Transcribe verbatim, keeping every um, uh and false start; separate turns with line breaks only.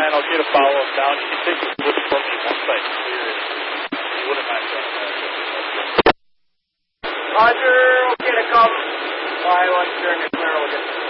man, I'll get a follow-up down. You can take this wood from me once I clear it. You wouldn't mind doing that.
Roger, okay to come. Bye, once you're in the clear, we'll get